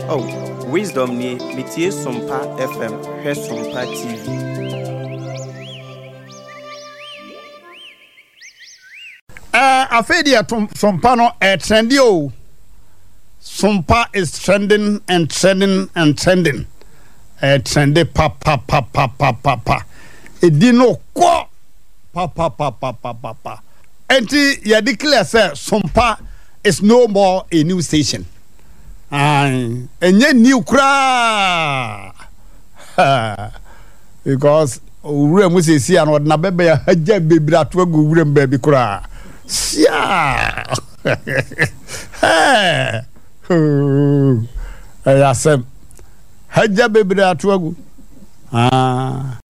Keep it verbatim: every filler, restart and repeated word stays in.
Oh, wisdom ni mitie Sompa F M, he Sompa T V. Uh, Afedia Sompa no eh, trendy o. Sompa is trending and trending and trending. Eh, trendy pa pa pa pa pa pa pa. Edino ko pa pa pa pa pa pa pa. Enti ya declare say Sompa is no more a new station. Aye, enye new kra. Because ure mu se si an na bebe ya haja bebira to agu ure mbabi kra. Sia. Hey. Oh. Ayasem. Haja bebira to agu. Ah.